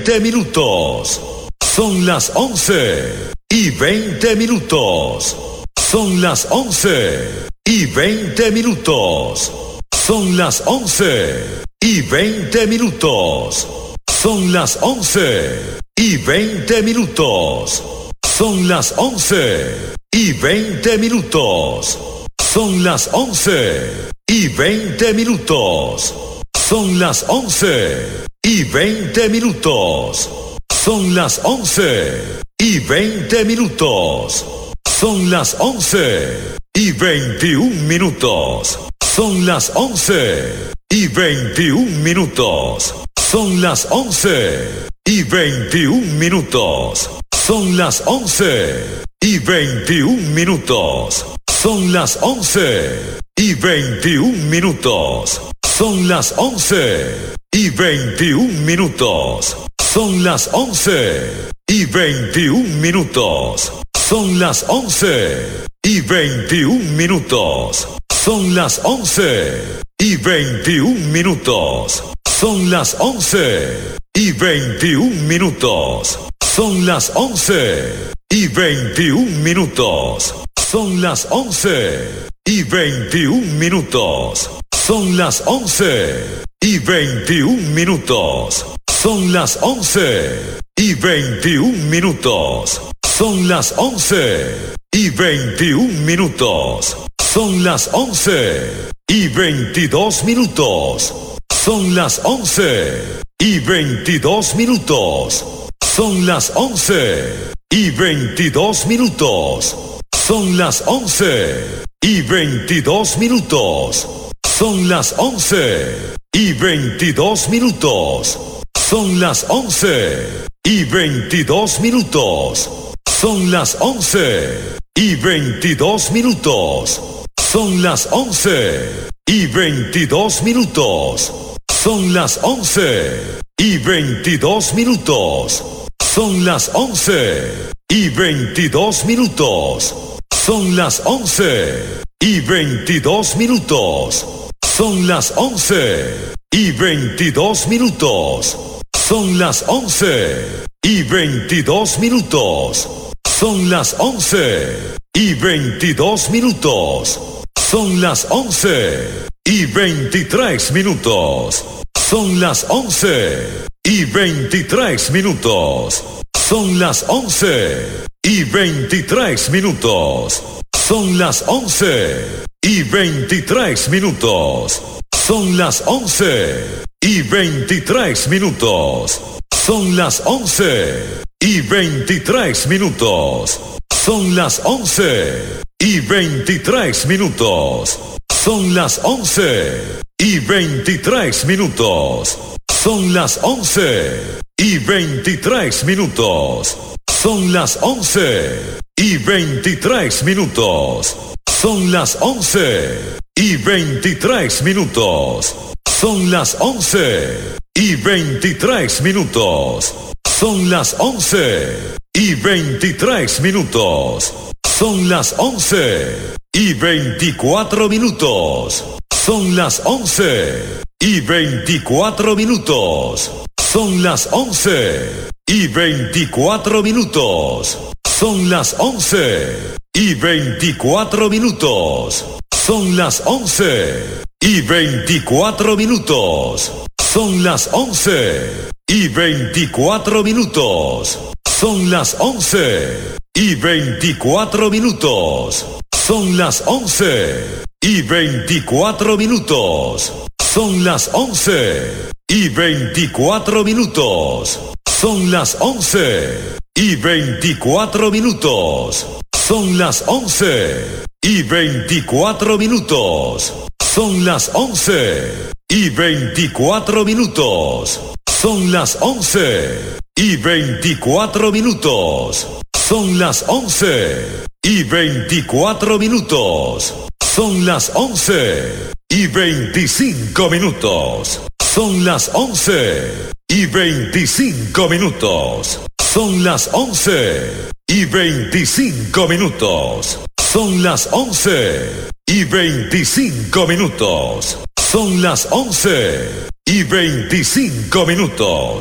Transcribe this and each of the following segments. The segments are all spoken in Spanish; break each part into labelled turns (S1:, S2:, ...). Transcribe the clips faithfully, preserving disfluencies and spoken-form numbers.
S1: veinte minutos. Son las once y veinte minutos. Son las once y veinte minutos. Son las once y veinte minutos. Son las once y veinte minutos. Son las once y veinte minutos. Son las once y veinte minutos. Son las once y veinte minutos. Son las once y veinte minutos. Son las once y veintiún minutos. Son las once y veintiún minutos. Son las once y veintiún minutos. Son las once y veintiún minutos. Son las once y veintiún minutos. Son las once y veintiún minutos. Son las once y veintiún minutos. Son las once y veintiún minutos. Son las once y veintiún minutos. Son las once y veintiún minutos. Son las once y veintiún minutos. Son las once y veintiún minutos. Son las once y veintiún minutos. Son las once y veintiún minutos. Son las once y veintiún minutos. Son las once y veintidós minutos. Son las once y veintidós minutos. Son las once y veintidós minutos. Son las once y veintidós minutos. Son las once y veintidós minutos. Son las once y veintidós minutos. Son las once y veintidós minutos. Son las once y veintidós minutos. Son las once y veintidós minutos. Son las once y veintidós minutos. Son las once y veintidós minutos. Son las once y veintidós minutos. Son las once y veintidós minutos. Son las once y veintidós minutos. Son las once y veintitrés minutos. Son las once y veintitrés minutos. Son las once y veintitrés minutos. Son las once y veintitrés minutos. Son las once y veintitrés minutos. Son las once y veintitrés minutos. Son las once y veintitrés minutos. Son las once y veintitrés minutos. Son las once y veintitrés minutos. Son las once y veintitrés minutos. Son las once y veintitrés minutos. Son las once y veintitrés minutos. Son las once y veintitrés minutos. Son las once y veinticuatro minutos. Son las once y veinticuatro minutos. Son las once y veinticuatro minutos. Son las once y veinticuatro minutos. Son las once y veinticuatro minutos. Son las once y veinticuatro minutos. Son las once y veinticuatro minutos. Son las once y veinticuatro minutos. Son las once y veinticuatro minutos. Son las once y veinticuatro minutos. Son las once y veinticuatro minutos. Son las once y veinticuatro minutos. Son las once y veinticuatro minutos. Son las once y veinticuatro minutos. Son las once y veinticinco minutos. Son las once y veinticinco minutos. Son las once y veinticinco minutos. Son las once y veinticinco minutos. Son las once y veinticinco minutos.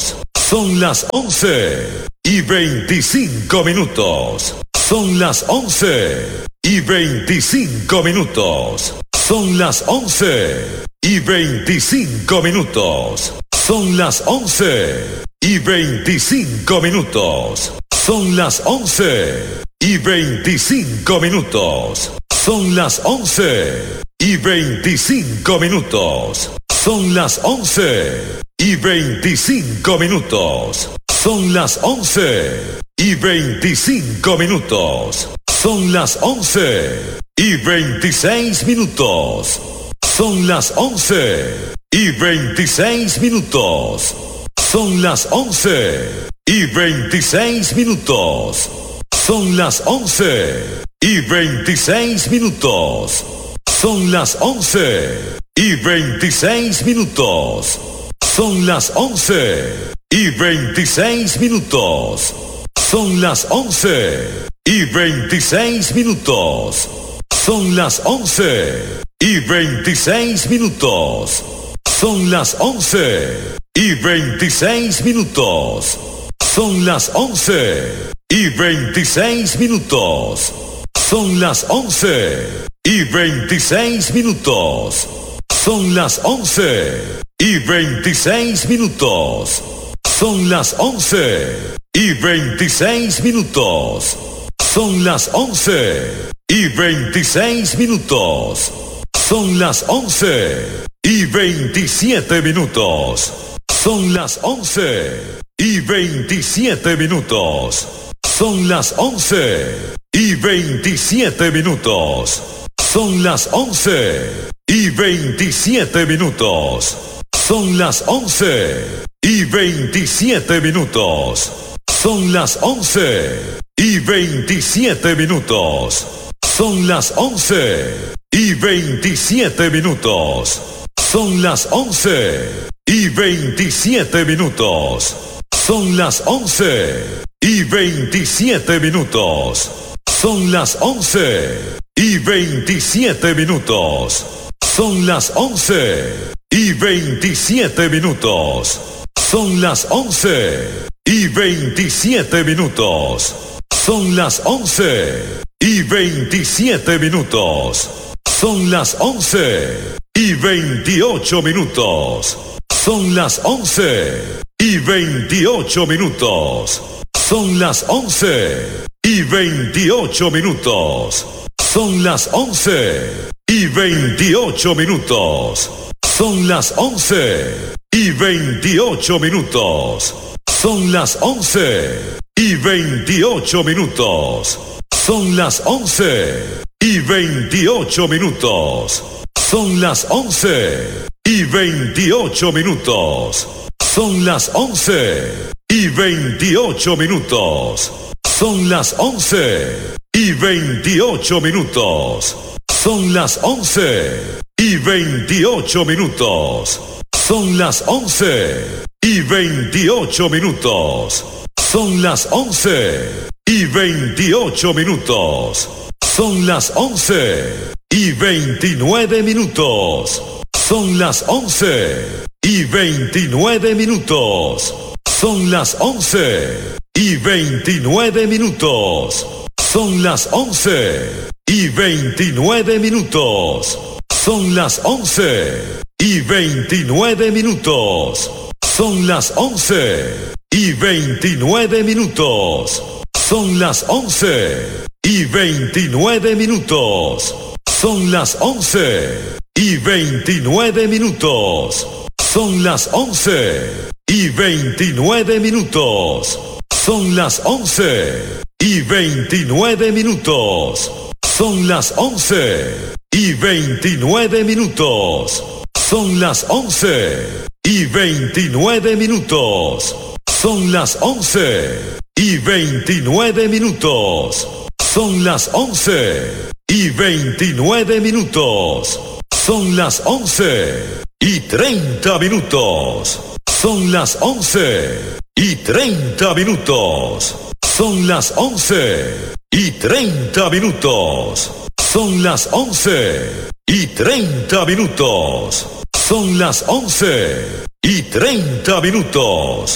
S1: Son las once y veinticinco minutos. Son las once y veinticinco minutos. Son las once y veinticinco minutos. Son las once y veinticinco minutos. Son las once y veinticinco minutos. Son las once y veinticinco minutos. Son las once y veinticinco minutos. Son las once y veinticinco minutos. Son las once y veintiséis minutos. Son las once y veintiséis minutos. Son las once y veintiséis minutos. Son las once y veintiséis minutos. Son las once y veintiséis minutos. Son las once y veintiséis minutos. Son las once y veintiséis minutos. Son las once y veintiséis minutos. Son las once y veintiséis minutos. Son las once y veintiséis minutos. Son las once y veintiséis minutos. Son las once y veintiséis minutos. Son las once y veintiséis minutos. Son las once y veintiséis minutos. Son las once y veintisiete minutos. Son las once y veintisiete minutos. Son las once y veintisiete minutos. Son las once y veintisiete minutos. Son las once y veintisiete minutos. Son las once y veintisiete minutos. Son las once y veintisiete minutos. Son las once y veintisiete minutos. Son las once y veintisiete minutos. Son las once y veintisiete minutos. Son las once y veintisiete minutos. Son las once y veintisiete minutos. Son las once y veintisiete minutos. Son las once y veintiocho minutos. Son las once y veintiocho minutos. Son las once y veintiocho minutos. Son las once y veintiocho minutos. Son las once y veintiocho minutos. Son las once y veintiocho minutos. Son las once y veintiocho minutos. Son las once y veintiocho minutos. Son las once y veintiocho minutos. Son las once y veintiocho minutos. Son las once y veintiocho minutos. Son las once y veintiocho minutos. Son las once y veintiocho minutos. Son las once y veintinueve minutos. Son las once y veintinueve minutos. Son las once y veintinueve minutos. Son las once y veintinueve minutos. Son las once y veintinueve minutos. Son las once y veintinueve minutos. Son las once y veintinueve minutos. Son las once y veintinueve minutos. Son las once y veintinueve minutos. Son las once y veintinueve minutos. Son las once y veintinueve minutos. Son las once y veintinueve minutos. Son las once y veintinueve minutos. Son las once y veintinueve minutos. Son las once y treinta minutos. Son las once y treinta minutos. Son las once y treinta minutos. Son las once y treinta minutos. Son las once y treinta minutos.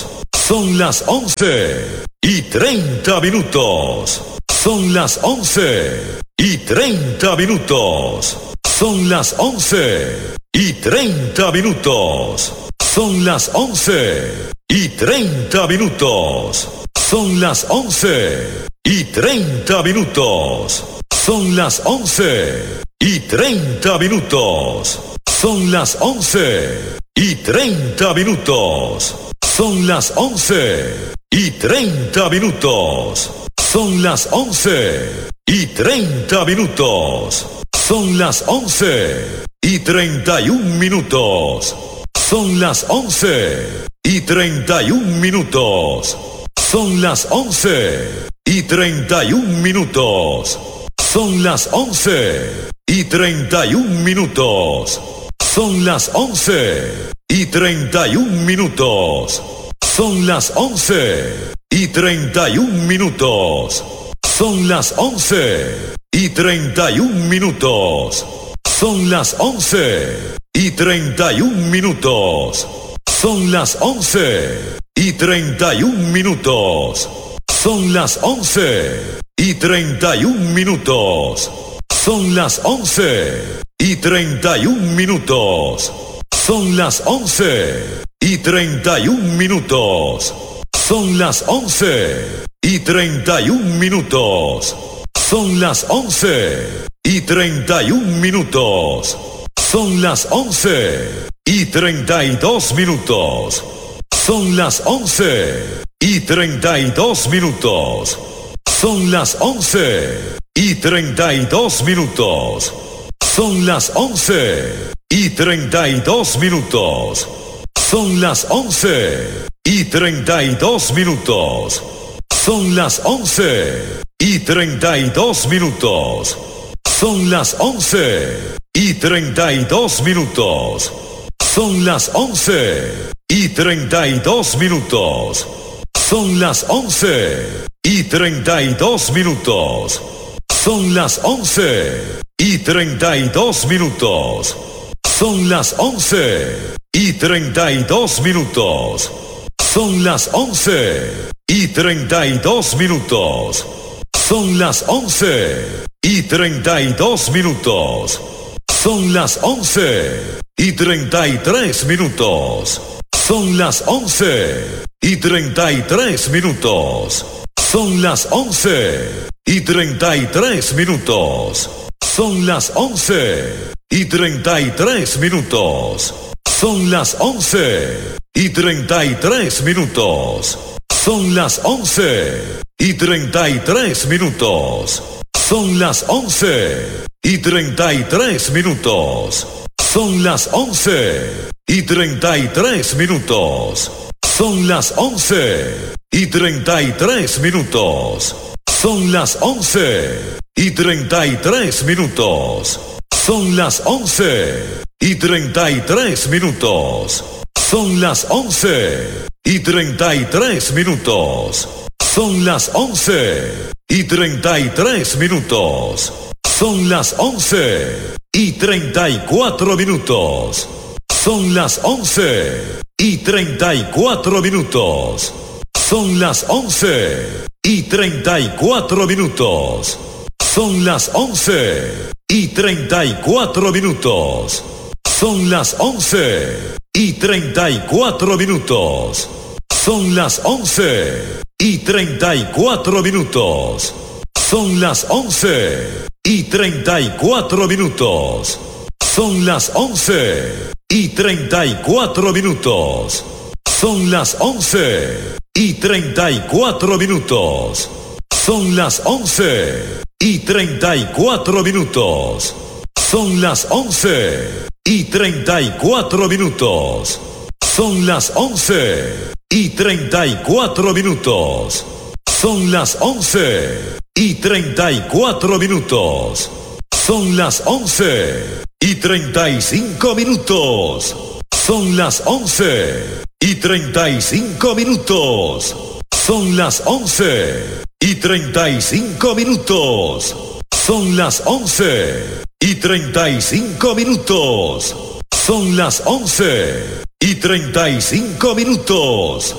S1: Son las once y treinta minutos. Son las once y treinta minutos. Son las once y treinta minutos. Son las once y treinta minutos. Son las once y treinta minutos. Son las once y treinta minutos. Son las once y treinta minutos. Son las once y treinta minutos. Son las once y treinta minutos. Son las once y treinta y un minutos. Son las once y treinta y un minutos. Son las once y treinta y un minutos. Son las once y treinta y un minutos. Son las once y treinta y un minutos. Son las once y treinta y un minutos. Son las once y treinta y un minutos. Son las once y treinta y un minutos. Son las once y treinta y un minutos. Son las once y treinta y un minutos. Son las once y treinta y un minutos. Son las once y treinta y un minutos. Son las once y treinta y un minutos. Son las once y treinta y un minutos. Son las once y treinta y dos minutos. Son las once y treinta y dos minutos. Son las once y treinta y dos minutos. Son las once y treinta y dos minutos. Son las once y treinta y dos minutos. Son las once y treinta y dos minutos. Son las once y treinta y dos minutos. Son las once y treinta y dos minutos. Son las once y treinta y dos minutos. Son las once y treinta y dos minutos. Son las once y treinta y dos minutos. Son las once y treinta y dos minutos. Son las once y treinta y dos minutos. Son las once y treinta y tres minutos. Son las once y treinta y tres minutos. Son las once y treinta y tres minutos. Son las once y treinta y tres minutos. Son las once y treinta y tres minutos. Son las once y treinta y tres minutos. Son las once y treinta y tres minutos. Son las once y treinta y tres minutos. Son las once y treinta y tres minutos. Son las once y treinta y tres minutos. Son las once y treinta y tres minutos. Son las once y treinta y tres minutos. Son las once y treinta y tres minutos. Son las once y treinta y cuatro minutos. Son las once y treinta y cuatro minutos. Son las once y treinta y cuatro minutos. Son las once y treinta y cuatro minutos. Son las once y treinta y cuatro minutos. Son las once y treinta y cuatro minutos. Son las once y treinta y cuatro minutos. Son las once y treinta y cuatro minutos. Son las once y treinta y cuatro minutos. Son las once y treinta y cuatro minutos. Son las once y treinta y cuatro minutos. Son las once y treinta y cuatro minutos. Son las once y treinta y cuatro minutos. Son las once y treinta y cinco minutos. Son las once y treinta y cinco minutos. Son las once y treinta y cinco minutos. Son las once y treinta y cinco minutos. Son las once y treinta y cinco minutos.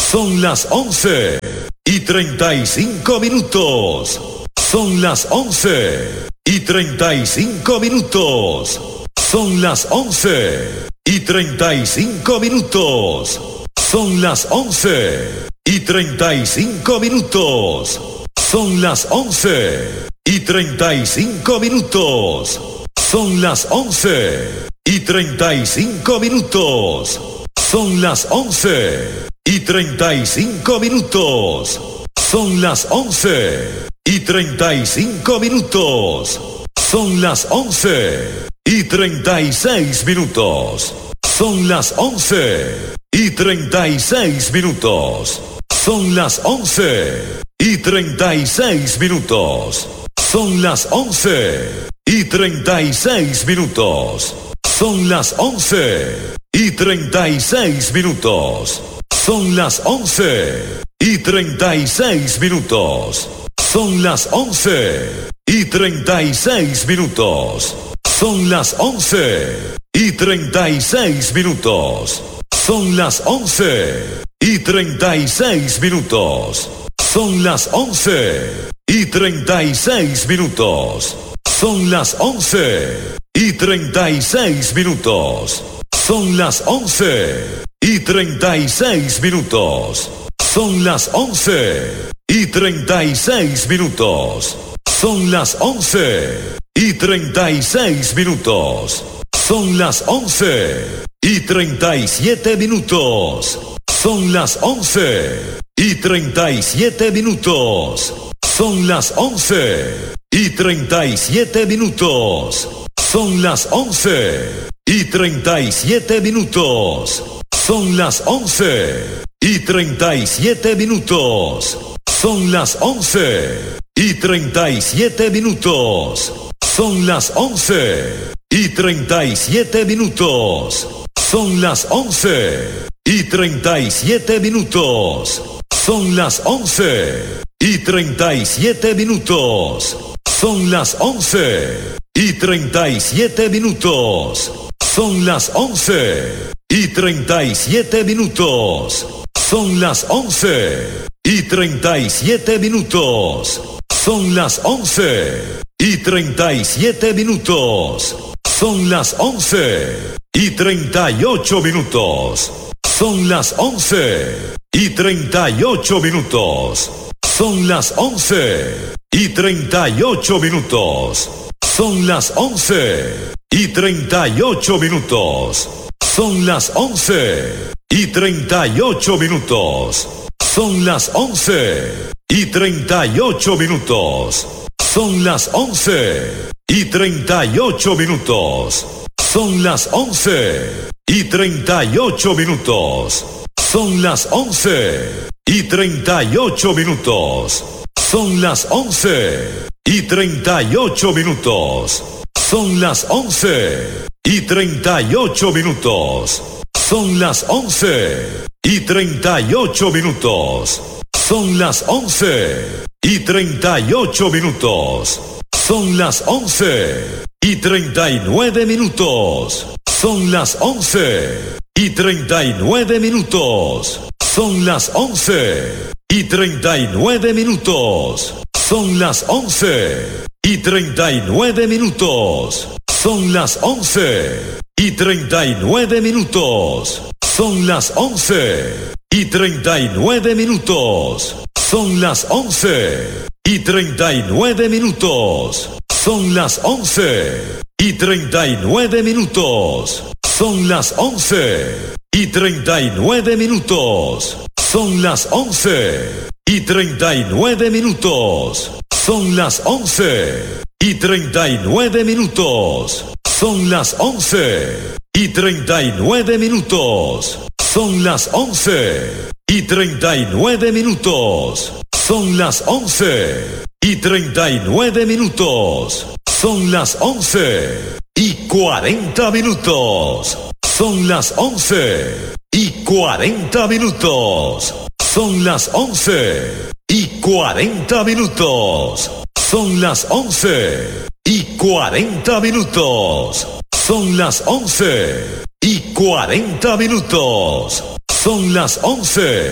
S1: Son las once y treinta y cinco minutos. Son las once y treinta y cinco minutos. Son las once y treinta y cinco minutos. Son las once y treinta y cinco minutos. Son las once y treinta y cinco minutos. Son las once y treinta y cinco minutos. Son las once y treinta y cinco minutos. Son las once y treinta y cinco minutos. Son las once y treinta y seis minutos. Son las once y treinta y seis minutos. Son las once y treinta y seis minutos. Son las once y treinta y seis minutos. Son las once y treinta y seis minutos. Son las once y treinta y seis minutos. Son las once y treinta y seis minutos. Son las once y treinta y seis minutos. Son las once y treinta y seis minutos. Son las once y treinta y seis minutos. Son las once y treinta y seis minutos. Son las once y treinta y seis minutos. Son las once y treinta y seis minutos. Son las once y treinta y seis minutos. Son las once y treinta y siete minutos. Son las once y treinta y siete minutos. Son las once y treinta y siete minutos. Son las once y treinta y siete minutos. Son las once y treinta y siete minutos. Son las once y treinta y siete minutos. Son las once y treinta y siete minutos. Son las once y treinta y siete minutos. Son las once y treinta y siete minutos. Son las once y treinta y siete minutos. Son las once y treinta y siete minutos. Son las once y treinta y siete minutos. Son las once y treinta y siete minutos. Son las once y treinta y ocho minutos. Son las once y treinta y ocho minutos. Son las once y treinta y ocho minutos. Son las once y treinta y ocho minutos. Son las once y treinta y ocho minutos. Son las once y treinta y ocho minutos. Son las once y treinta y ocho minutos. Son las once y treinta y ocho minutos. Son las once y treinta y ocho minutos. Son las once y treinta y ocho minutos. Son las once y treinta y ocho minutos. Son las once y treinta y ocho minutos. Son las once y treinta y ocho minutos. Son las once y treinta y nueve minutos. Son las once y treinta y nueve minutos. Son las once y treinta y nueve minutos. Son las once y treinta y nueve minutos. Son las once y treinta y nueve minutos. Son las once y treinta y nueve minutos. Son las once y treinta y nueve minutos. Son las once y treinta y nueve minutos. Son las once y treinta y nueve minutos. Son las once y treinta y nueve minutos. Son las once y treinta y nueve minutos. Son las once y treinta y nueve minutos. Son las once y treinta y nueve minutos. Son las once y treinta y nueve minutos. Son las once y cuarenta minutos. Son las once y cuarenta minutos. Son las once y cuarenta minutos. Son las once y cuarenta minutos. Son las once y cuarenta minutos. Son las once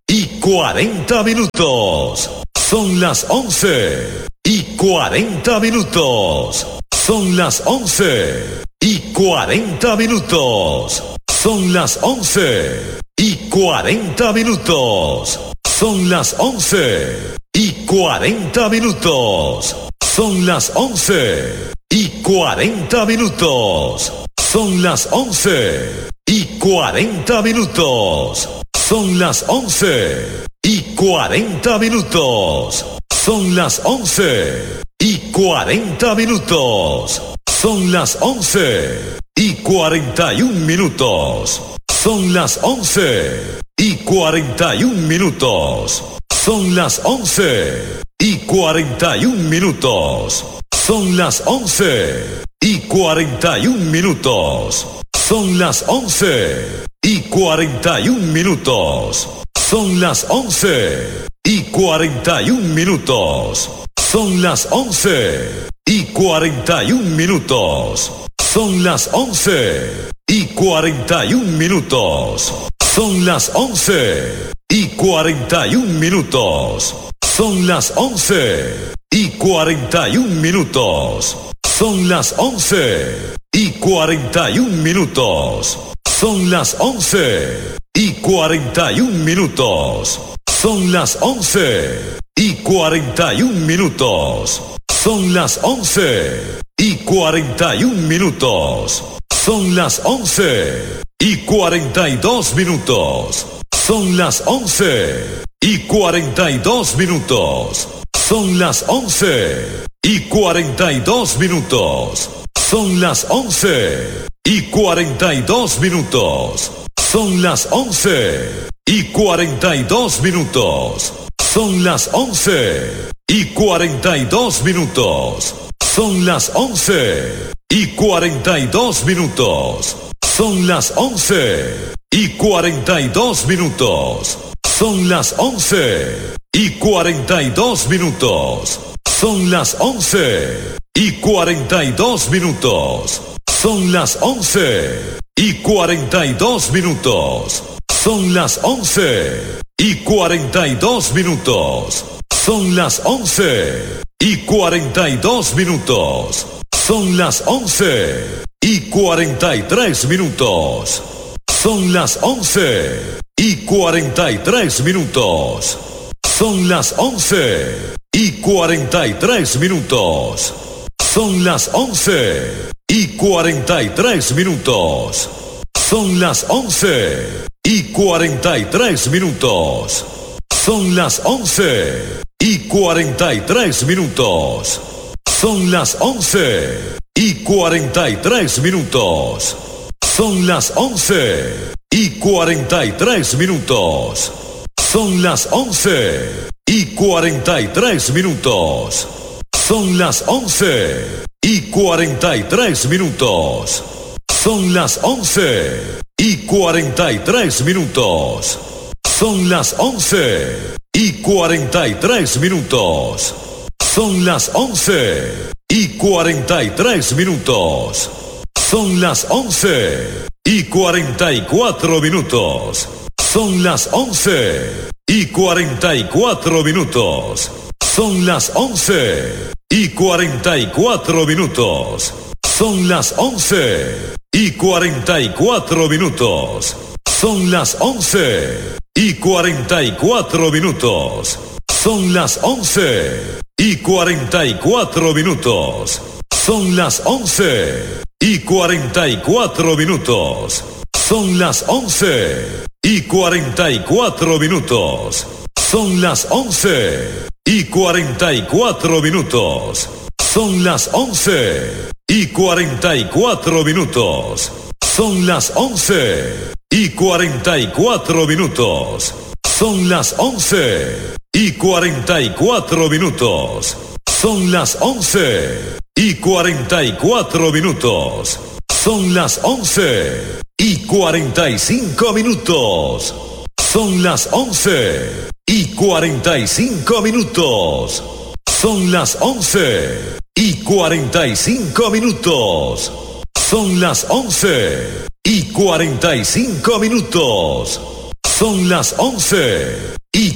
S1: y cuarenta minutos. Son las once y cuarenta minutos. Son las once y cuarenta minutos. Son las once y cuarenta minutos. Son las once y cuarenta minutos. Son las once y cuarenta minutos. Son las once y cuarenta minutos. Son las once y cuarenta minutos. Son las once y cuarenta minutos. Son las once y cuarenta y un minutos. Son las once y cuarenta y un minutos. Son las once y cuarenta y un minutos. Son las once y cuarenta y un minutos. Son las once y cuarenta y un minutos. Son las once y cuarenta y un minutos. Son las once y cuarenta y un minutos. Son las once y cuarenta y un minutos. Son las once y cuarenta y un minutos. Son las once y cuarenta y un minutos. Son las once y cuarenta y un minutos. Son las once y cuarenta y un minutos. Son las once y cuarenta y un minutos. Son las once y cuarenta y un minutos. Son las once y cuarenta y dos minutos. Son las once y cuarenta y dos minutos. Son las once y cuarenta y dos minutos. Son las once y cuarenta y dos minutos. Son las once y cuarenta y dos minutos. Son las once y cuarenta y dos minutos. Son las once y cuarenta y dos minutos. Son las once y cuarenta y dos minutos. Son las once y cuarenta y dos minutos. Son las once y cuarenta y dos minutos. Son las once y cuarenta y dos minutos. Son las once y cuarenta y dos minutos. Son las once y cuarenta y dos minutos. Son las once y cuarenta y tres minutos. Son las once y cuarenta y tres minutos. Son las once y cuarenta y tres minutos. Son las once y cuarenta y tres minutos. Son las once y cuarenta y tres minutos. Son las once y cuarenta y tres minutos. Son las once y cuarenta y tres minutos. Son las once y cuarenta y tres minutos. Son las once y cuarenta y tres minutos. Son las once y cuarenta y tres minutos. Son las once y cuarenta y tres minutos. Son las once y cuarenta y tres minutos. Son las once y cuarenta y tres minutos. Son las once y cuarenta y cuatro minutos. Son las once y cuarenta y cuatro minutos. Son las once y cuarenta y cuatro minutos. Son las once y cuarenta y cuatro minutos. Son las once y cuarenta y cuatro minutos. Son las once y cuarenta y cuatro minutos. Son las once y cuarenta y cuatro minutos. Son las once y cuarenta y cuatro minutos. Son las once y cuarenta y cuatro minutos. Son las once y cuarenta y cuatro minutos. Son las once y cuarenta y cuatro minutos. Son las once y cuarenta y cuatro minutos. Son las once y cuarenta y cuatro minutos. Son las once y cuarenta y cinco minutos. Son las once y cuarenta y cinco minutos. Son las once y cuarenta y cinco minutos. Son las once y cuarenta y cinco minutos. Son las once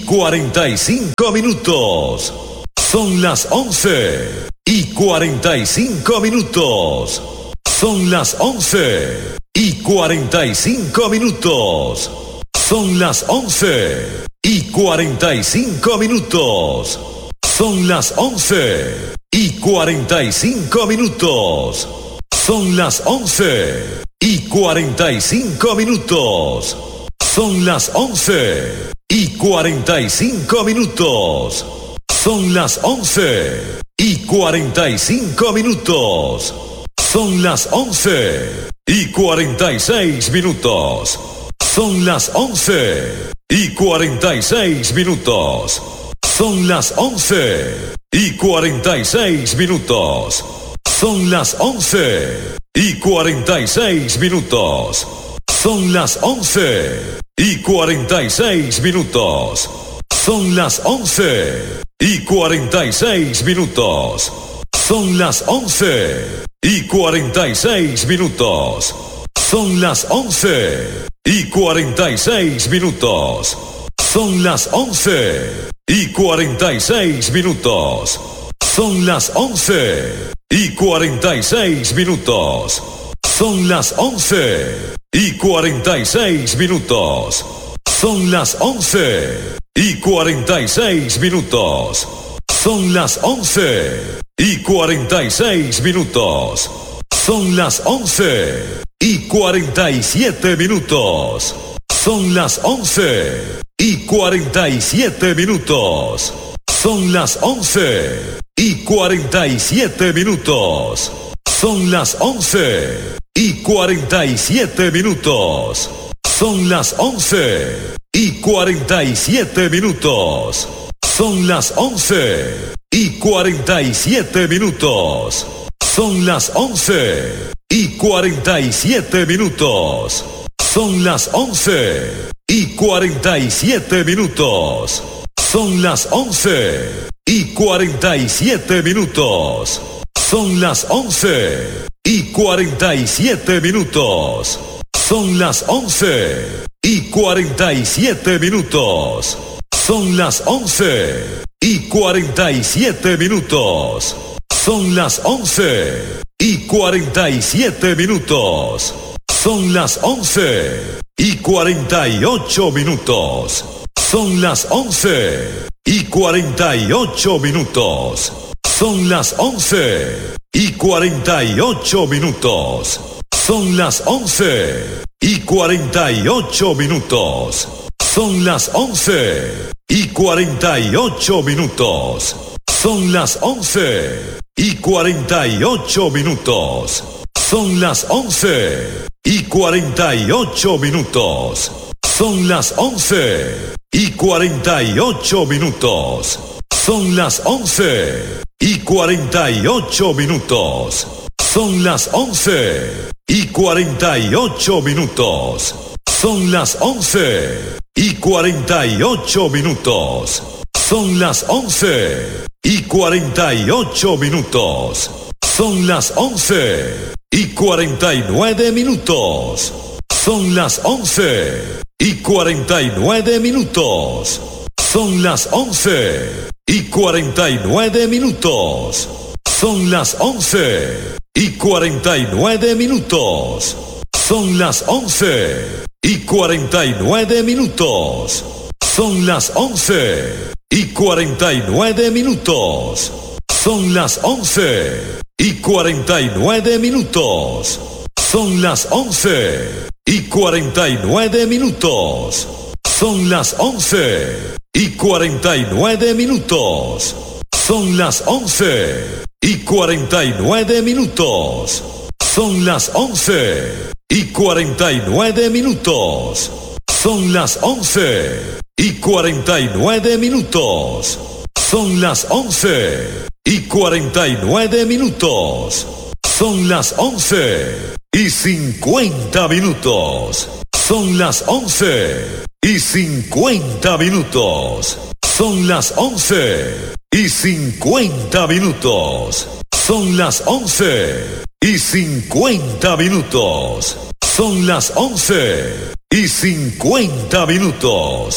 S1: cuarenta y cinco minutos. Son las once y cuarenta y cinco minutos. Son las once y cuarenta y cinco minutos. Son las once y cuarenta y cinco minutos. Son las once y cuarenta y cinco minutos. Son las once y cuarenta y cinco minutos. Son las once y cuarenta y cinco minutos. Son las once y cuarenta y cinco minutos. Son las once y cuarenta y seis minutos. Son las once y cuarenta y seis minutos. Son las once y cuarenta y seis minutos. Son las once y cuarenta y seis minutos. Son las once y cuarenta y seis minutos. Son las once y cuarenta y seis minutos. Son las once y cuarenta y seis minutos. Son las once y cuarenta y seis minutos. Son las once y cuarenta y seis minutos. Son las once y cuarenta y seis minutos. Son las once y cuarenta y seis minutos. Son las once y cuarenta y seis minutos. Son las once y cuarenta y seis minutos. Son las once y cuarenta y siete minutos. Son las once y cuarenta y siete minutos. Son las once y cuarenta y siete minutos. Son las once y cuarenta y siete minutos. Son las once y cuarenta y siete minutos. Son las once y cuarenta y siete minutos. Son las once y cuarenta y siete minutos. Son las once y cuarenta y siete minutos. Son las once y cuarenta y siete minutos. Son las once y cuarenta y siete minutos. Son las once y cuarenta y siete minutos. Son las once y cuarenta y siete minutos. Son las once y cuarenta y siete minutos. Son las once y cuarenta y ocho minutos. Son las once y cuarenta y ocho minutos. Son las once y cuarenta y ocho minutos. Son las once y cuarenta y ocho minutos. Son las once y cuarenta y ocho minutos. Son las once y cuarenta y ocho minutos. Son las once y cuarenta y ocho minutos. Son las once y cuarenta y ocho minutos. Son las once y cuarenta y ocho minutos. Son las once y cuarenta y ocho minutos. Son las once y cuarenta y ocho minutos. Son las once y cuarenta y ocho minutos. Son las once y cuarenta y nueve minutos. Son las once y cuarenta y nueve minutos. Son las once y cuarenta y nueve minutos. Son las once y cuarenta y nueve minutos. Son las once y cuarenta y nueve minutos. Son las once y cuarenta y nueve minutos. Son las once y cuarenta y nueve minutos. Son las once y cuarenta y nueve minutos. Son las once y cuarenta y nueve minutos. Son las once y cuarenta y nueve minutos. Son las once y cuarenta y nueve minutos. Son las once y cuarenta y nueve minutos. Son las once y cuarenta y nueve minutos. Son las once y cincuenta minutos. Son las once y cincuenta minutos. Son las once y cincuenta minutos. Son las once y cincuenta minutos. Son las once y cincuenta minutos.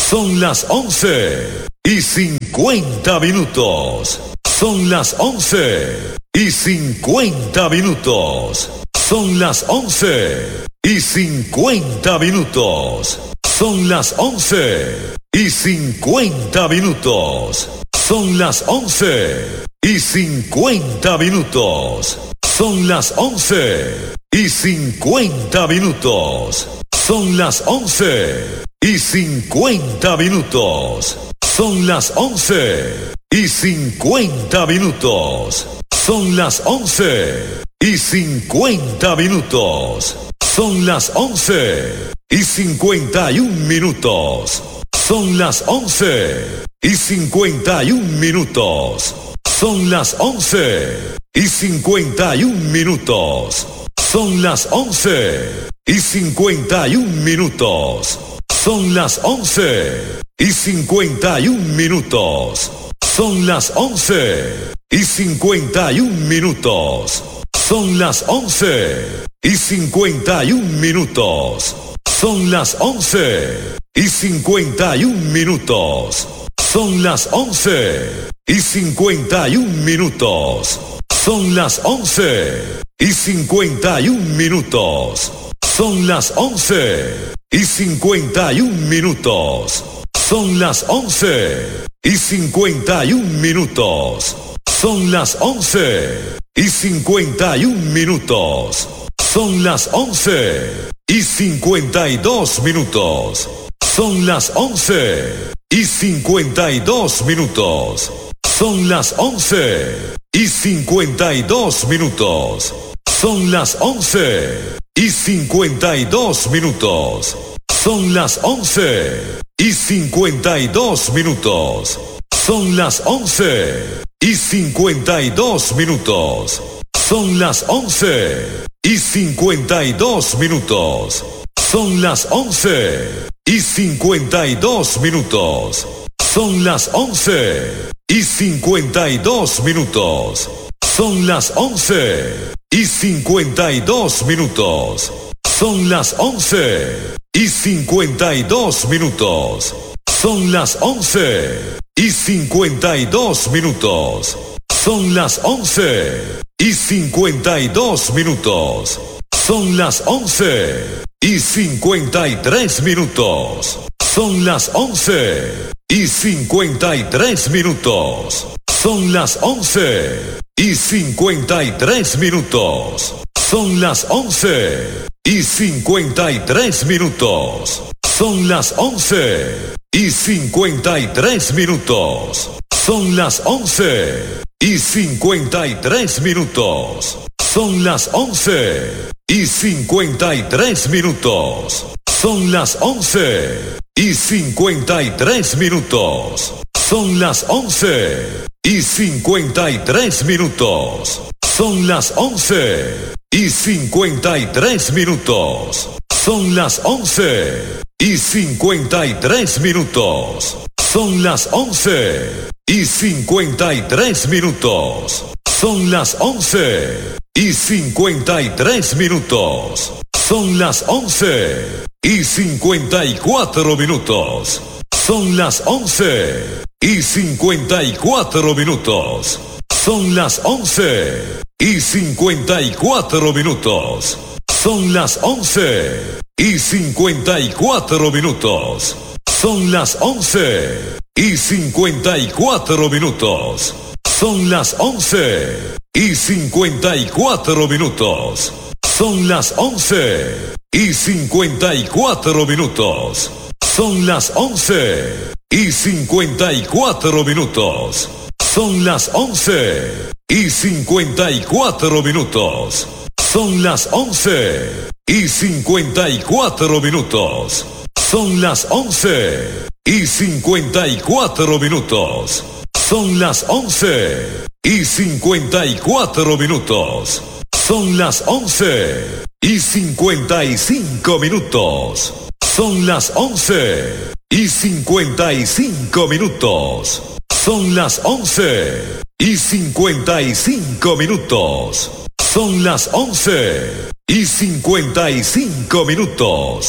S1: Son las once y cincuenta minutos. Son las once y cincuenta minutos. Son las once y cincuenta minutos. Son las once y cincuenta minutos. Son las once y cincuenta minutos. Son las once y cincuenta minutos. Son las once y cincuenta minutos. Son las once y cincuenta minutos. Son las once y cincuenta minutos. Son las once y cincuenta y un minutos. Son las once y cincuenta y un minutos. Son las once y cincuenta y un minutos. Son las once y cincuenta y un minutos. Son las once y cincuenta y un minutos. Son las once y cincuenta y un minutos. Son las once y cincuenta y un minutos. Son las once y cincuenta y un minutos. Son las once y cincuenta y un minutos. Son las once y cincuenta y un minutos. Son las once y cincuenta y un minutos. Son las once y cincuenta y un minutos. Son las once y cincuenta y un minutos. Son las once y cincuenta y dos minutos. Son las once y cincuenta y dos minutos. Son las once y cincuenta y dos minutos. Son las once y cincuenta y dos minutos. Son las once y cincuenta y dos minutos. Son las once y cincuenta y dos minutos. Son las once y cincuenta y dos minutos. Son las once y cincuenta y dos minutos. Son las once y cincuenta y dos minutos. Son las once y cincuenta y dos minutos. Son las once y cincuenta y dos minutos. Son las once y cincuenta y dos minutos. Son las once y cincuenta y dos minutos. Son las once y cincuenta y tres minutos. Son las once y cincuenta y tres minutos. Son las once y cincuenta y tres minutos. Son las once y cincuenta y tres minutos. Son las once y cincuenta y tres minutos. Son las once y cincuenta y tres minutos. Son las once y cincuenta y tres minutos. Son las once y cincuenta y tres minutos. Son las once y cincuenta y tres minutos. Son las once y cincuenta y tres minutos. Son las once y cincuenta y tres minutos. Son las once y cincuenta y tres minutos. Son las once y cincuenta y tres minutos. Son las once y cincuenta y cuatro minutos. Son las once y cincuenta y cuatro minutos. Son las once y cincuenta y cuatro minutos. Son las once y cincuenta y cuatro minutos. Son las once y cincuenta y cuatro minutos. Son las once y cincuenta y cuatro minutos. Son las once y cincuenta y cuatro minutos. Son las once y cincuenta y cuatro minutos. Son las once y cincuenta y cuatro minutos. Son las once y cincuenta y cuatro minutos. Son las once y cincuenta y cuatro minutos. Son las once y cincuenta y cuatro minutos. Son las once y cincuenta y cinco minutos. Son las once y cincuenta y cinco minutos. Son las once y cincuenta y cinco minutos. Son las once y cincuenta y cinco minutos.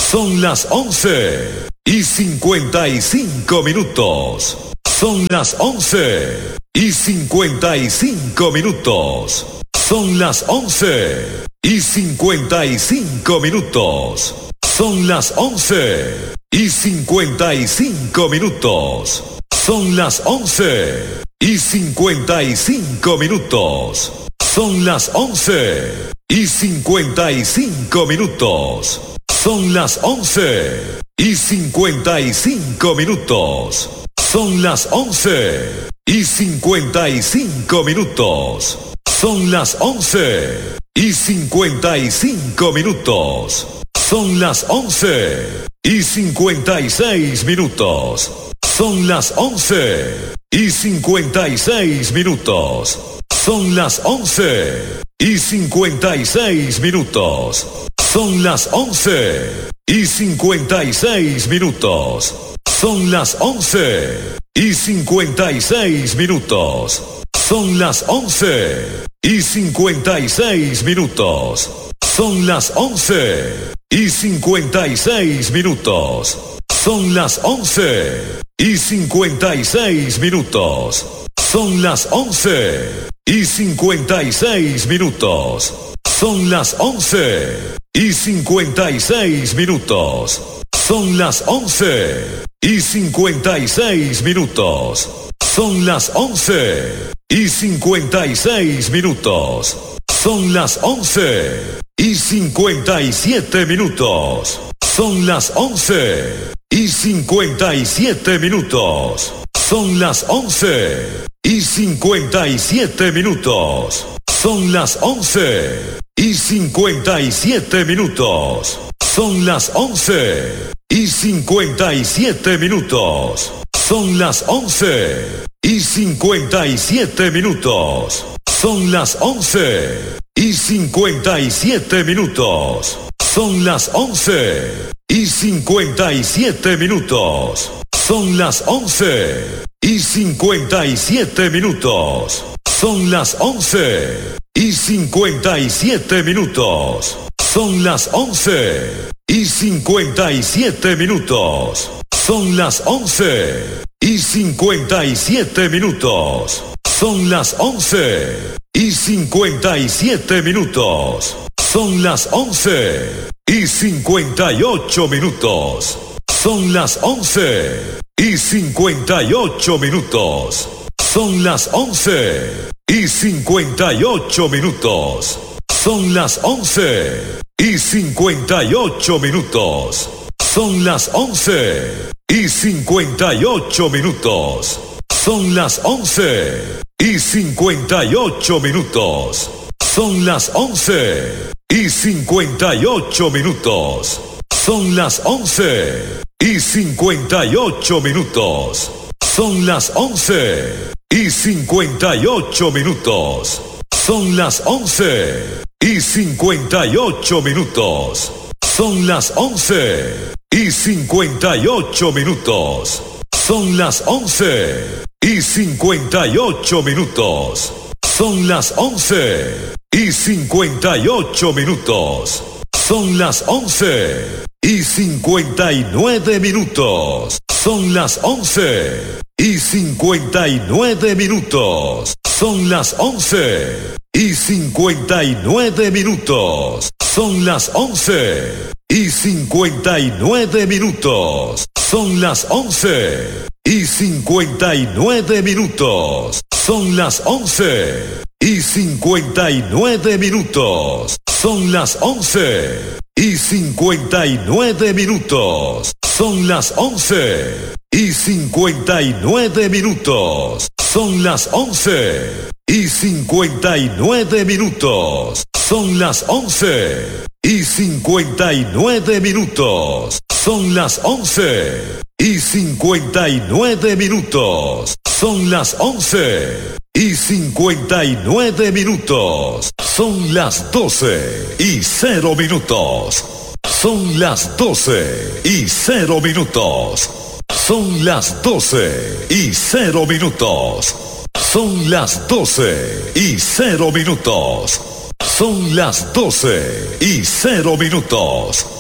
S1: Son las once y cincuenta y cinco minutos. Son las once y cincuenta y cinco minutos. Son las once y cincuenta y cinco minutos. Son las once y cincuenta y cinco minutos. Son las once y cincuenta y cinco minutos. Son las once y cincuenta y cinco minutos. Son las once y cincuenta y cinco minutos. Son las once y cincuenta y cinco minutos. Son las once y cincuenta y cinco minutos. Son las once y cincuenta y seis minutos. Son las once y cincuenta y seis minutos. Son las once y cincuenta y seis minutos. Son las once y cincuenta y seis minutos. Son las once y cincuenta y seis minutos. Son las once y cincuenta y seis minutos. Son las once y cincuenta y seis minutos. Son las once y cincuenta y seis minutos. Son las once y cincuenta y seis minutos. Son las once y cincuenta y seis minutos. Son las once y cincuenta y seis minutos. Son las once y cincuenta y seis minutos. Son las once y cincuenta y siete minutos. Son las once y cincuenta y siete minutos. Son las once y cincuenta y siete minutos. Son las once y cincuenta y siete minutos. Son las once y cincuenta y siete minutos. Son las once y cincuenta y siete minutos. Son las once y cincuenta y siete minutos. Son las once y cincuenta y siete minutos. Son las once y cincuenta y siete minutos. Son las once y cincuenta y siete minutos. Son las once y cincuenta y siete minutos. Son las once y cincuenta y siete minutos. Son las once y cincuenta y siete minutos. Son las once y cincuenta y ocho minutos. Son las once y cincuenta y ocho minutos. Son las once y cincuenta y ocho minutos. Son las once y cincuenta y ocho minutos. Son las once y cincuenta y ocho minutos. Son las once y cincuenta y ocho minutos. Son las once y cincuenta y ocho minutos. Son las once y cincuenta y ocho minutos. Son las once y cincuenta y ocho minutos. Son las once y cincuenta y ocho minutos. Son las once y cincuenta y ocho minutos. Son las once y cincuenta y ocho minutos. Son las once y cincuenta y ocho minutos. Son las once y cincuenta y nueve minutos. Son las once y cincuenta y nueve minutos. Son las once y cincuenta y nueve minutos. Son las once y cincuenta y nueve minutos. Son las once y cincuenta y nueve minutos. Son las once y cincuenta y nueve minutos. Son las once y cincuenta y nueve minutos. Son las once y cincuenta y nueve minutos. Son las once y cincuenta y nueve minutos. Son las once y cincuenta y nueve minutos. Son las once y cincuenta y nueve minutos. Son las once y cincuenta y nueve minutos. Son las doce y cero minutos. Son las doce y cero minutos. Son las doce y cero minutos. Son las doce y cero minutos. Son las doce y cero minutos.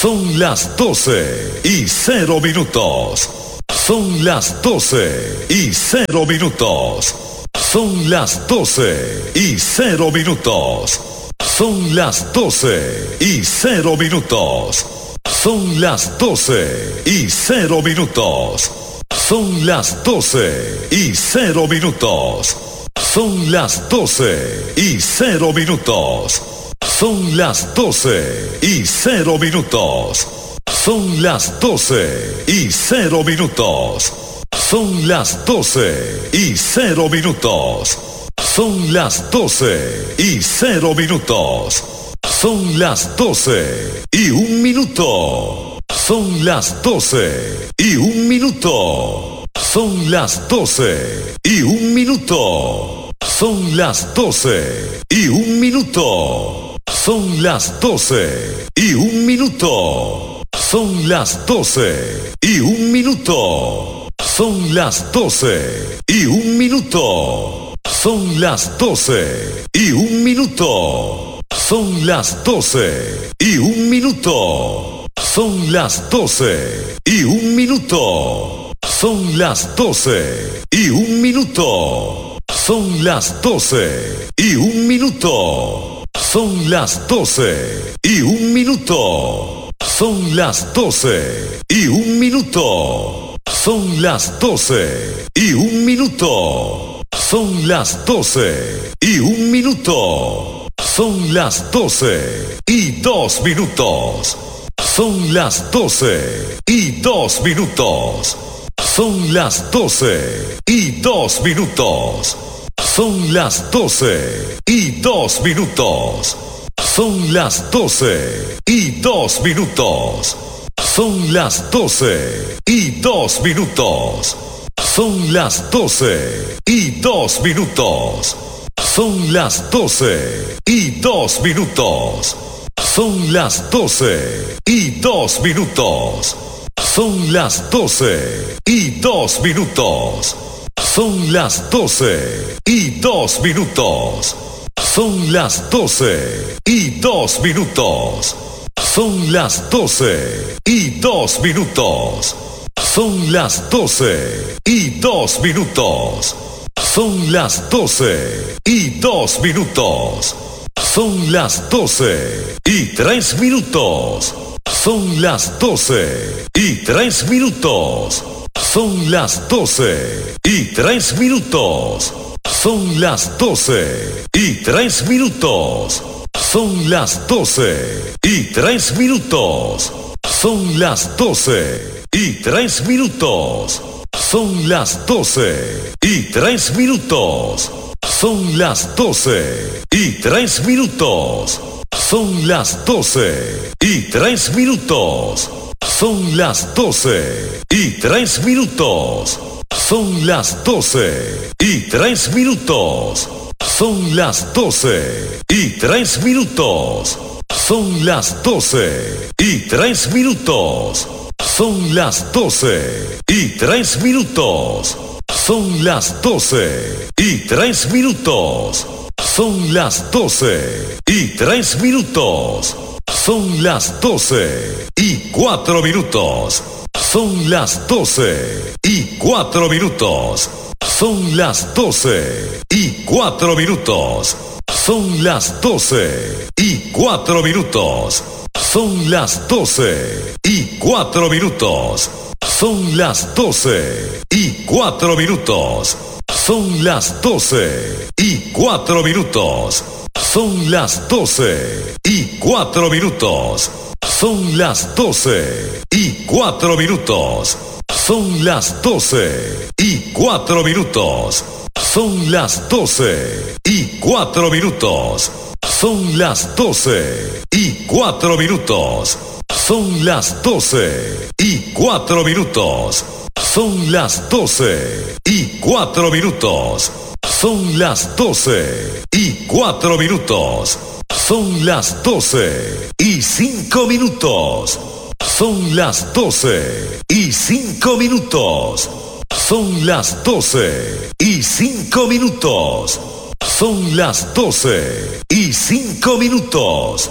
S1: Son las doce y cero minutos. Son las doce y cero minutos. Son las doce y cero minutos. Son las doce y cero minutos. Son las doce y cero minutos. Son las doce y cero minutos. Son las doce y cero minutos. Son las doce y cero minutos. Son las doce y cero minutos. Son las doce y cero minutos. Son las doce y cero minutos. Son las doce y un minuto. Son las doce y un minuto. Son las doce y un minuto. Son las doce y un minuto. Son las doce y un minuto. Son las doce y un minuto. Son las doce y un minuto. Son las doce y un minuto. Son las doce y un minuto. Son las doce y un minuto. Son las doce y un minuto. Son las doce y un minuto. Son las doce y un minuto. Son las doce y un minuto. Son las doce y un minuto. Son las doce y un minuto. Son las doce y dos minutos. Son las doce y dos minutos. Son las doce y dos minutos. Son las doce y dos minutos. Son las doce y dos minutos. Son las doce y dos minutos. Son las doce y dos minutos. Son las doce y dos minutos. Son las doce y dos minutos. Son las doce y dos minutos. Son las doce y dos minutos. Son las doce y dos minutos. Son las doce y dos minutos. Son las doce y dos minutos. Son las doce y dos minutos. Son las doce y tres minutos. Son las doce y tres minutos. Son las doce y tres minutos. Son las doce y tres minutos. Son las doce y tres minutos. Son las doce y tres minutos. Son las doce y tres minutos. Son las doce y tres minutos. Son las doce y tres minutos. Son las doce y tres minutos. Son las doce y tres minutos. Son las doce y tres minutos. Son las doce y tres minutos. Son las doce y tres minutos. Son las doce y tres minutos. Son las doce y tres minutos. Son las doce y cuatro minutos. Son las doce y cuatro minutos. Son las doce y cuatro minutos. Son las doce y cuatro minutos. Son las doce y cuatro minutos. Son las doce y cuatro minutos. Son las doce y cuatro minutos. Son las doce y cuatro minutos. Son las doce y cuatro minutos. Son las doce y cuatro minutos. Son las doce y cuatro minutos. Son las doce y cuatro minutos. Son las doce y cuatro minutos. Son las doce y cuatro minutos. Son las doce y cuatro minutos. Son las doce y cinco minutos. Son las doce y cinco minutos. Son las doce y cinco minutos. Son las doce y cinco minutos.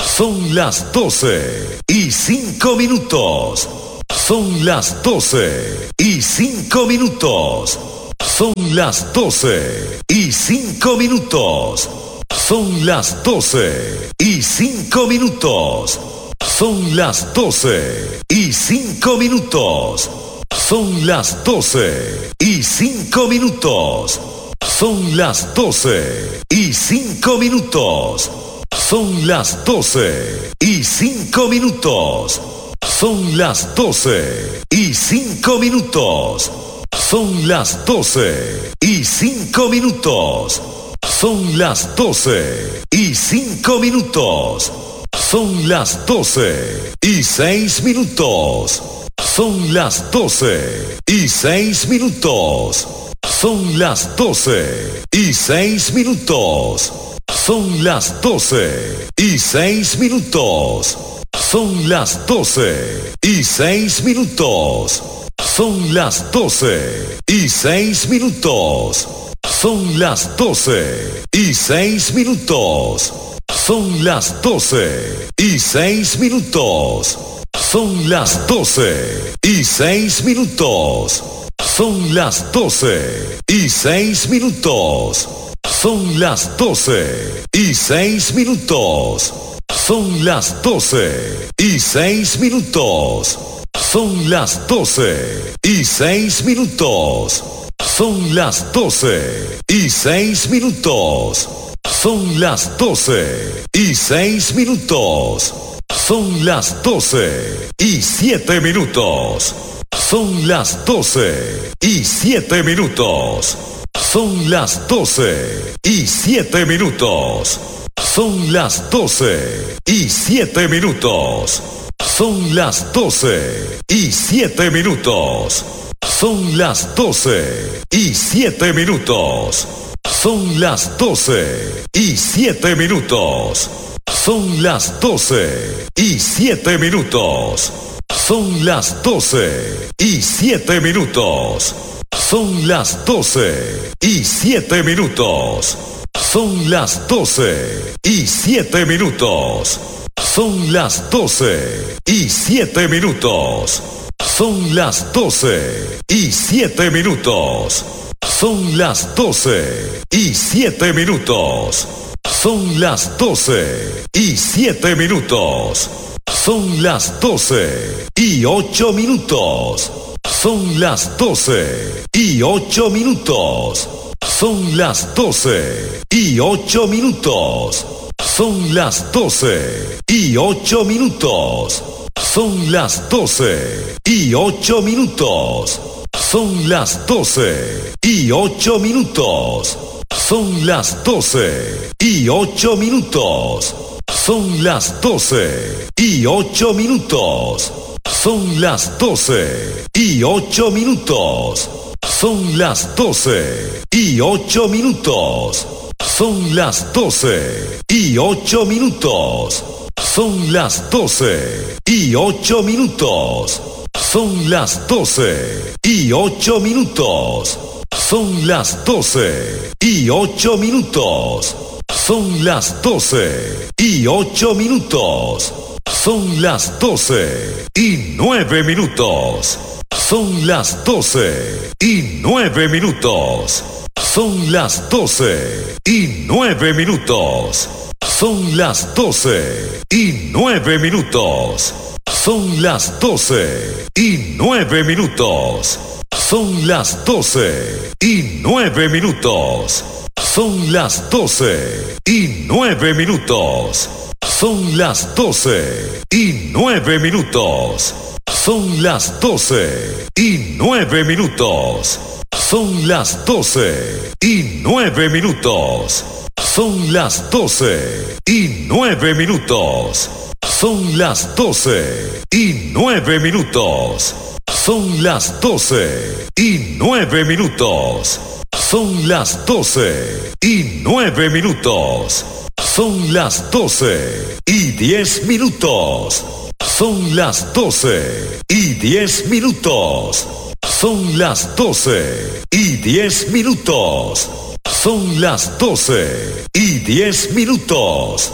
S1: Son las doce y cinco minutos. Son las doce y cinco minutos. Son las doce y cinco minutos. Son las doce y cinco minutos. Son las doce y cinco minutos. Son las doce y cinco minutos. Son las doce y cinco minutos. Son las doce y cinco minutos. Son las doce y cinco minutos. Son las doce y cinco minutos. Son las doce y cinco minutos. Son las doce y seis minutos. Son las doce y seis minutos. Son las doce y seis minutos. Son las doce y seis minutos. Son las doce y seis minutos. Son las doce y seis minutos. Son las doce y seis minutos. Son las doce y seis minutos. Son las doce y seis minutos. Son las doce y seis minutos. Son las doce y seis minutos. Son las doce y seis minutos. Son las doce y seis minutos. Son las doce y seis minutos. Son las doce y seis minutos. Son las doce y siete minutos. Son las doce y siete minutos. Son las doce y siete minutos. Son las doce y siete minutos. Son las doce y siete minutos. Son las doce y siete minutos. Son las doce y siete minutos. Son las doce y siete minutos. Son las doce y siete minutos. Son las doce y siete minutos. Son las doce y siete minutos. Son las doce y siete minutos. Son las doce y siete minutos. Son las doce y siete minutos. Son las doce y siete minutos. Son las doce y ocho minutos. Son las doce y ocho minutos. Son las doce y ocho minutos. Son las doce y ocho minutos. Son las doce y ocho minutos. Son las doce y ocho minutos. Son las doce y ocho minutos. Son las doce y ocho minutos. Son las doce y ocho minutos. Son las doce y ocho minutos. Son las doce y ocho minutos. Son las doce y ocho minutos. Son las doce y ocho minutos. Son las doce y ocho minutos. Son las doce y ocho minutos. Son las doce y nueve minutos. Son las doce y nueve minutos. Son las doce y nueve minutos. Son las doce y nueve minutos. Son las doce y nueve minutos. Son las doce y nueve minutos. Son las doce y nueve minutos. Son las doce y nueve minutos. Son las doce y nueve minutos. Son las doce y nueve minutos. Son las doce y nueve minutos. Son las doce y nueve minutos. Son las doce y nueve minutos. Son las doce y nueve minutos. Son las doce y diez minutos. Son las doce y diez minutos. Son las doce y diez minutos. Son las doce y diez minutos.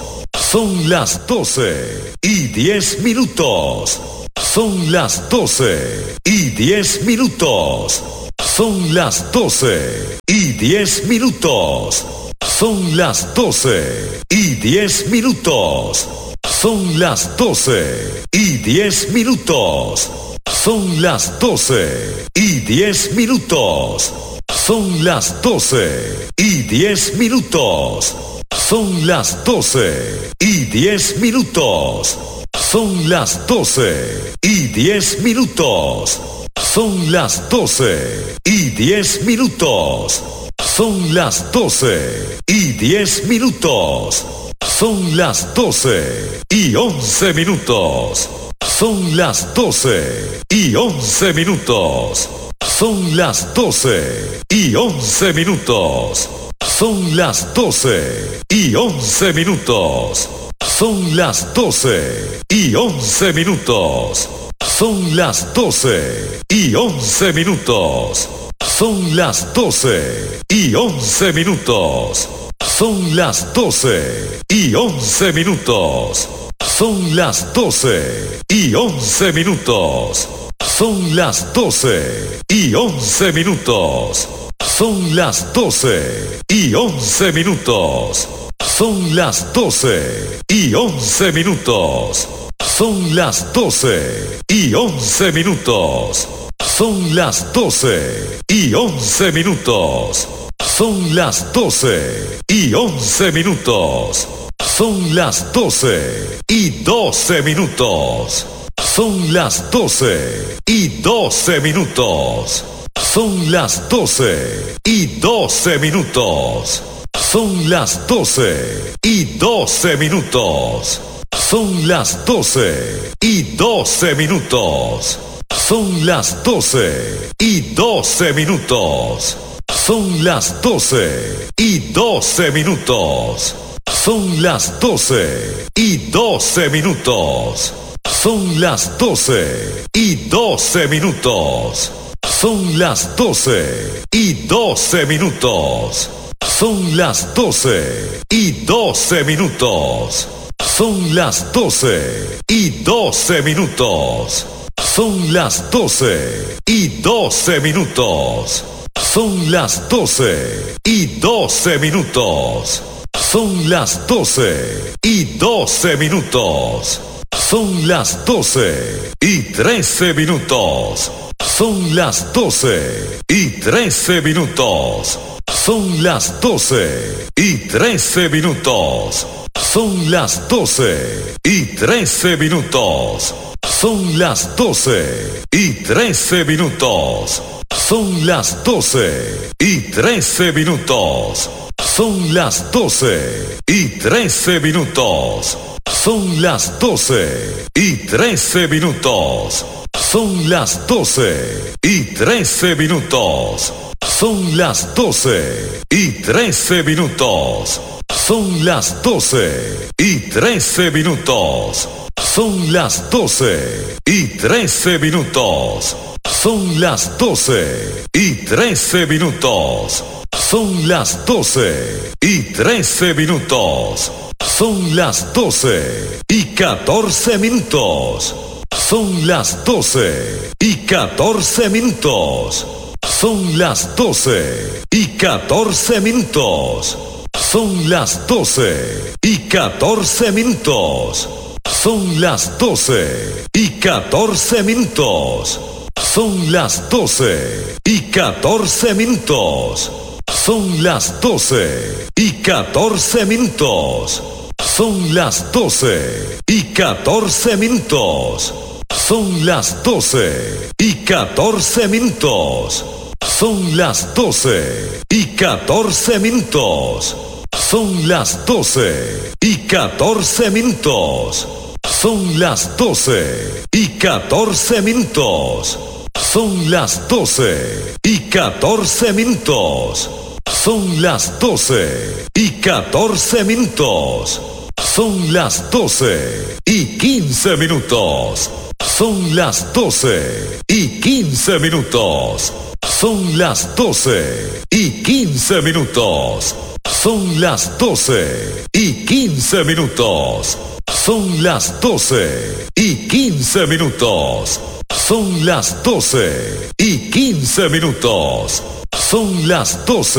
S1: Son las doce y diez minutos. Son las doce y diez minutos. Son las doce y diez minutos. Son las doce y diez minutos. Son las doce y diez minutos. Son las doce y diez minutos. Son las doce y diez minutos. Son las doce y diez minutos. Son las doce y diez minutos. Son las doce y diez minutos. Son las doce y diez minutos. Son las doce y once minutos. Son las doce y once minutos. Son las doce y once minutos. Son las doce y once minutos. Son las doce y once minutos. Son las doce y once minutos. Son las doce y once minutos. Son las doce y once minutos. Son las doce y once minutos. Son las doce y once minutos. Son las doce y once minutos. Son las doce y once minutos. Son las doce y once minutos. Son las doce y once minutos. Son las doce y once minutos. Son las doce y doce minutos. Son las doce y doce minutos. Son las doce y doce minutos. Son las doce y doce minutos. Son las doce y doce minutos. Son las doce y doce minutos. Son las doce y doce minutos. Son las doce y doce minutos. Son las doce y doce minutos. Son las doce y doce minutos. Son las doce y doce minutos. Son las doce y doce minutos. Son las doce y doce minutos. Son las doce y doce minutos. Son las doce y doce minutos. Son las doce y trece minutos. Son las doce y trece minutos. Son las doce y trece minutos. Son las doce y trece minutos. Son las doce y trece minutos. Son las doce y trece minutos. Son las doce y trece minutos. Son las doce y trece minutos. Son las doce y trece minutos. Son las doce y trece minutos. Son las doce y trece minutos. Son las doce y trece minutos. Son las doce y trece minutos. Son las doce y trece minutos. Son las doce y catorce minutos. Son las doce y catorce minutos. Son las doce y catorce minutos. Son las doce y catorce minutos. Son las doce y catorce minutos. Son las doce y catorce minutos. Son las doce y catorce minutos. Son las doce y catorce minutos. Son las doce y catorce minutos. Son las doce y catorce minutos. Son las doce y catorce minutos. Son las doce y catorce minutos. Son las doce y catorce minutos. Son las doce y catorce minutos. Son las doce y quince minutos. Son las doce y quince minutos. Son las doce y quince minutos. Son las doce y quince minutos. Son las doce y quince minutos. Son las doce y quince minutos. Son las doce.